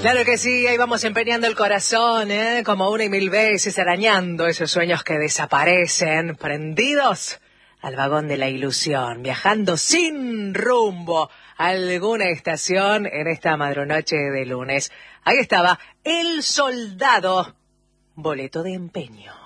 Claro que sí, ahí vamos empeñando el corazón, como una y mil veces, arañando esos sueños que desaparecen, prendidos al vagón de la ilusión, viajando sin rumbo a alguna estación en esta madrunoche de lunes. Ahí estaba, El Soldado, boleto de empeño.